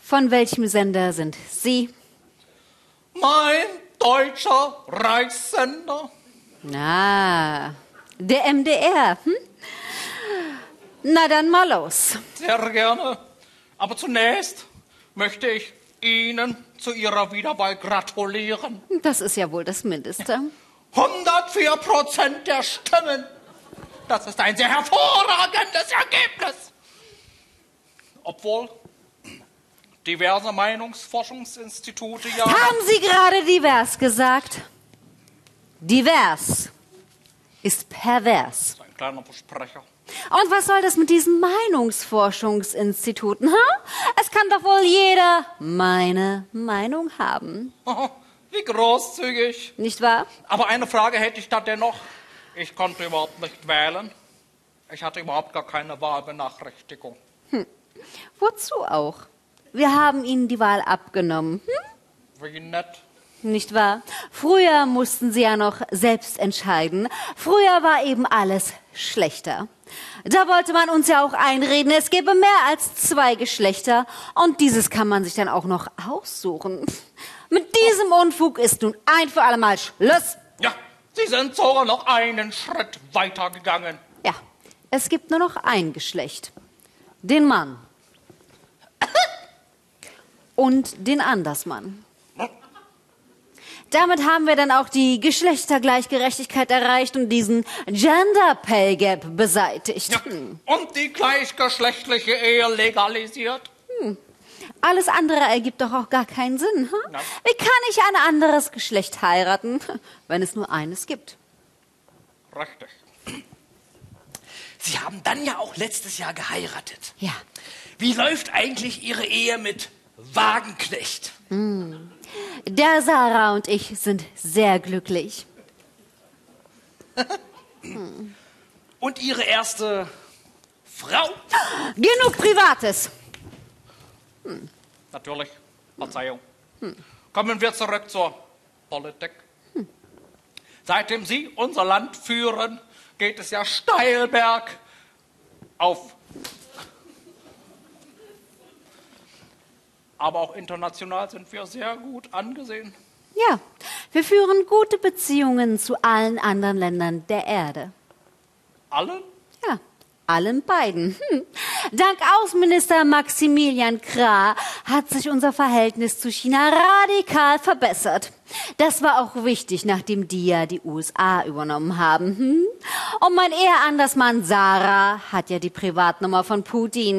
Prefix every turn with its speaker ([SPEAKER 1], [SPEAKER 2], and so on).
[SPEAKER 1] Von welchem Sender sind Sie?
[SPEAKER 2] Mein deutscher Reichssender.
[SPEAKER 1] Ah, der MDR. Hm? Na dann mal los.
[SPEAKER 2] Sehr gerne. Aber zunächst möchte ich Ihnen zu Ihrer Wiederwahl gratulieren.
[SPEAKER 1] Das ist ja wohl das Mindeste.
[SPEAKER 2] 104% der Stimmen. Das ist ein sehr hervorragendes Ergebnis. Obwohl diverse Meinungsforschungsinstitute ja...
[SPEAKER 1] Haben Sie gerade divers gesagt? Divers ist pervers.
[SPEAKER 2] Das ist ein kleiner Versprecher.
[SPEAKER 1] Und was soll das mit diesen Meinungsforschungsinstituten? Es kann doch wohl jeder meine Meinung haben.
[SPEAKER 2] Wie großzügig.
[SPEAKER 1] Nicht wahr?
[SPEAKER 2] Aber eine Frage hätte ich da dennoch. Ich konnte überhaupt nicht wählen. Ich hatte überhaupt gar keine Wahlbenachrichtigung.
[SPEAKER 1] Wozu auch? Wir haben Ihnen die Wahl abgenommen.
[SPEAKER 2] Wie nett.
[SPEAKER 1] Nicht wahr? Früher mussten Sie ja noch selbst entscheiden. Früher war eben alles schlechter. Da wollte man uns ja auch einreden, es gäbe mehr als 2 Geschlechter. Und dieses kann man sich dann auch noch aussuchen. Mit diesem Unfug ist nun ein für alle Mal Schluss.
[SPEAKER 2] Ja, Sie sind sogar noch einen Schritt weiter gegangen.
[SPEAKER 1] Ja, es gibt nur noch ein Geschlecht. Den Mann. Und den Andersmann. Damit haben wir dann auch die Geschlechtergleichgerechtigkeit erreicht und diesen Gender Pay Gap beseitigt.
[SPEAKER 2] Ja, und die gleichgeschlechtliche Ehe legalisiert.
[SPEAKER 1] Alles andere ergibt doch auch gar keinen Sinn.
[SPEAKER 2] Nein.
[SPEAKER 1] Wie kann ich ein anderes Geschlecht heiraten, wenn es nur eines gibt?
[SPEAKER 2] Richtig.
[SPEAKER 3] Sie haben dann ja auch letztes Jahr geheiratet.
[SPEAKER 1] Ja.
[SPEAKER 3] Wie läuft eigentlich Ihre Ehe mit Wagenknecht?
[SPEAKER 1] Der Sarah und ich sind sehr glücklich.
[SPEAKER 3] Und Ihre erste Frau?
[SPEAKER 1] Genug Privates.
[SPEAKER 2] Natürlich. Verzeihung. Kommen wir zurück zur Politik. Seitdem Sie unser Land führen, geht es ja steil bergauf. Aber auch international sind wir sehr gut angesehen.
[SPEAKER 1] Ja, wir führen gute Beziehungen zu allen anderen Ländern der Erde.
[SPEAKER 2] Allen?
[SPEAKER 1] Ja, allen beiden. Dank Außenminister Maximilian Krah hat sich unser Verhältnis zu China radikal verbessert. Das war auch wichtig, nachdem die ja die USA übernommen haben. Und mein Eheandersmann Sarah hat ja die Privatnummer von Putin.